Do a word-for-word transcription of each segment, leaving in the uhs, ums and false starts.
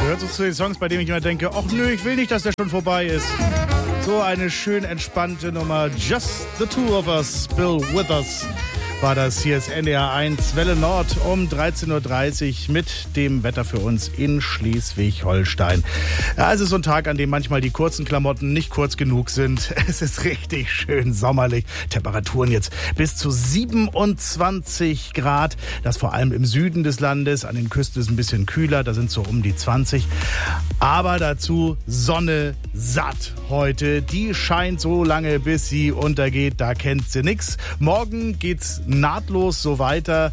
Gehört so zu den Songs, bei denen ich immer denke, ach nö, ich will nicht, dass der schon vorbei ist. So eine schön entspannte Nummer. Just the two of us, Bill Withers war das. Hier ist N D R eins Welle Nord um dreizehn Uhr dreißig mit dem Wetter für uns in Schleswig-Holstein. Ja, es ist so ein Tag, an dem manchmal die kurzen Klamotten nicht kurz genug sind. Es ist richtig schön sommerlich. Temperaturen jetzt bis zu siebenundzwanzig Grad. Das vor allem im Süden des Landes. An den Küsten ist ein bisschen kühler. Da sind so um die zwanzig. Aber dazu Sonne satt heute. Die scheint so lange, bis sie untergeht. Da kennt sie nix. Morgen geht's nahtlos so weiter.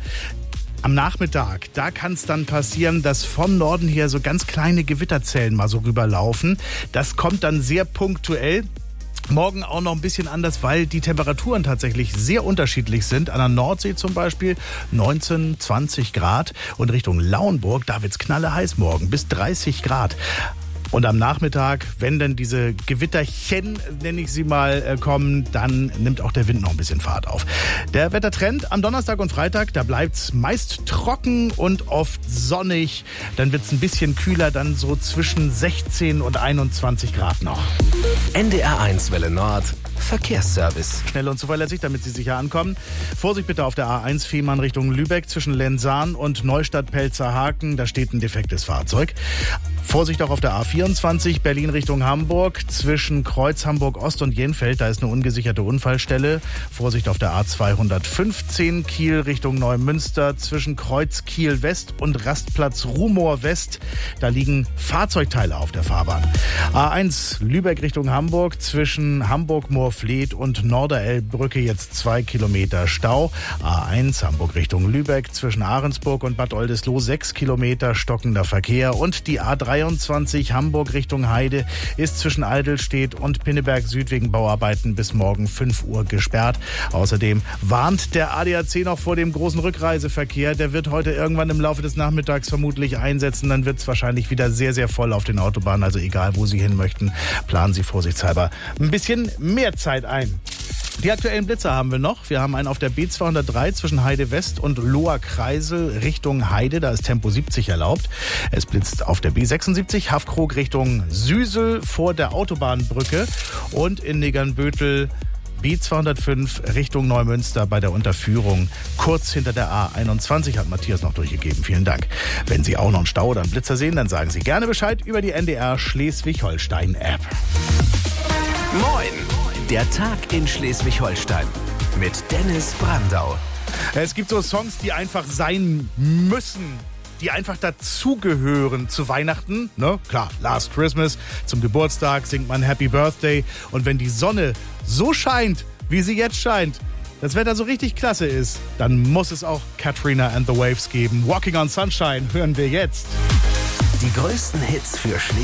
Am Nachmittag, da kann es dann passieren, dass vom Norden her so ganz kleine Gewitterzellen mal so rüberlaufen. Das kommt dann sehr punktuell. Morgen auch noch ein bisschen anders, weil die Temperaturen tatsächlich sehr unterschiedlich sind. An der Nordsee zum Beispiel neunzehn, zwanzig Grad und Richtung Lauenburg, da wird's knalleheiß morgen, bis dreißig Grad. Und am Nachmittag, wenn dann diese Gewitterchen, nenne ich sie mal, kommen, dann nimmt auch der Wind noch ein bisschen Fahrt auf. Der Wettertrend am Donnerstag und Freitag, da bleibt's meist trocken und oft sonnig. Dann wird's ein bisschen kühler, dann so zwischen sechzehn und einundzwanzig Grad noch. N D R eins Welle Nord Verkehrsservice. Schnell und zuverlässig, damit Sie sicher ankommen. Vorsicht bitte auf der A eins Fehmarn Richtung Lübeck zwischen Lenzahn und Neustadt-Pelzerhaken. Da steht ein defektes Fahrzeug. Vorsicht auch auf der A vierundzwanzig Berlin Richtung Hamburg zwischen Kreuz Hamburg-Ost und Jenfeld. Da ist eine ungesicherte Unfallstelle. Vorsicht auf der A zweihundertfünfzehn Kiel Richtung Neumünster zwischen Kreuz Kiel West und Rastplatz Rumohr West. Da liegen Fahrzeugteile auf der Fahrbahn. A eins Lübeck Richtung Hamburg zwischen Hamburg-Moorfleet und Norderelbbrücke jetzt zwei Kilometer Stau. A eins Hamburg Richtung Lübeck zwischen Ahrensburg und Bad Oldesloe sechs Kilometer stockender Verkehr. Und die A dreiundzwanzig Hamburg Richtung Heide ist zwischen Eidelstedt und Pinneberg Süd wegen Bauarbeiten bis morgen fünf Uhr gesperrt. Außerdem warnt der A D A C noch vor dem großen Rückreiseverkehr. Der wird heute irgendwann im Laufe des Nachmittags vermutlich einsetzen. Dann wird es wahrscheinlich wieder sehr, sehr voll auf den Autobahnen. Also egal, wo Sie hin möchten, planen Sie vorsichtshalber ein bisschen mehr Zeit ein. Die aktuellen Blitzer haben wir noch. Wir haben einen auf der B zweihundertdrei zwischen Heide West und Loher Kreisel Richtung Heide. Da ist Tempo siebzig erlaubt. Es blitzt auf der B sechsundsiebzig Haffkrog Richtung Süsel vor der Autobahnbrücke und in Negernbötel B zweihundertfünf Richtung Neumünster bei der Unterführung. Kurz hinter der A einundzwanzig hat Matthias noch durchgegeben. Vielen Dank. Wenn Sie auch noch einen Stau oder einen Blitzer sehen, dann sagen Sie gerne Bescheid über die N D R Schleswig-Holstein-App. Moin! Der Tag in Schleswig-Holstein mit Dennis Brandau. Es gibt so Songs, die einfach sein müssen, die einfach dazugehören zu Weihnachten. Ne? Klar, Last Christmas, zum Geburtstag singt man Happy Birthday. Und wenn die Sonne so scheint, wie sie jetzt scheint, das Wetter so richtig klasse ist, dann muss es auch Katrina and the Waves geben. Walking on Sunshine hören wir jetzt. Die größten Hits für Schleswig.